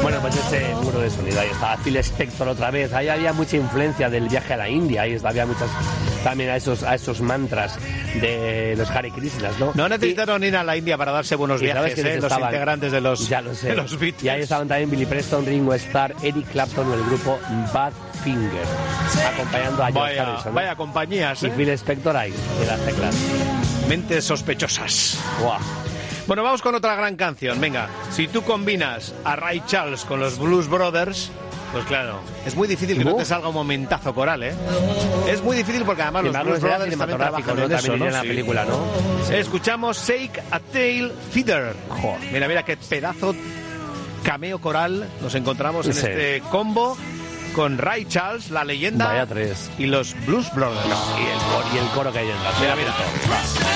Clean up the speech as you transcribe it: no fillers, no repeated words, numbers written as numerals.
Bueno, pues ese muro de sonido, ahí estaba Phil Spector otra vez. Ahí había mucha influencia del viaje a la India, ahí había muchas también a esos mantras de los Hare Krishnas, ¿no? No necesitaron ir a la India para darse buenos viajes, los integrantes de los Beatles. Y ahí estaban también Billy Preston, Ringo Starr, Eric Clapton y el grupo Badfinger, acompañando a George Harrison, ¿no? Vaya compañías, y Phil Spector ahí, de las teclas. Mentes sospechosas. Wow. Bueno, vamos con otra gran canción. Venga, si tú combinas a Ray Charles con los Blues Brothers, pues claro, es muy difícil que no te salga un momentazo coral, ¿eh? Es muy difícil porque además los Blues Brothers también trabajan en eso, ¿no? En la película, ¿no? Sí. Escuchamos Shake a Tail Feather. Mira, mira qué pedazo cameo coral nos encontramos en este combo con Ray Charles, la leyenda, Vaya tres. y los Blues Brothers. Y el coro que hay en la Mira, mira.